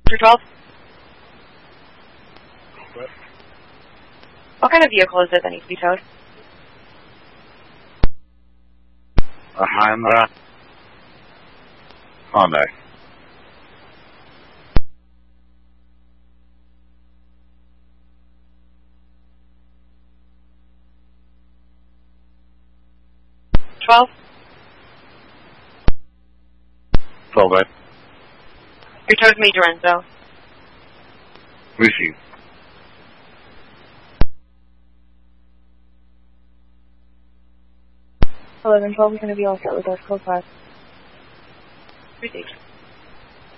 Victor 12? What kind of vehicle is it that needs to be towed? A Hyundai. $12? 12, right? Your towed Major Renzo. Receive. 11-12 is going to be all set with us, code 5. Received.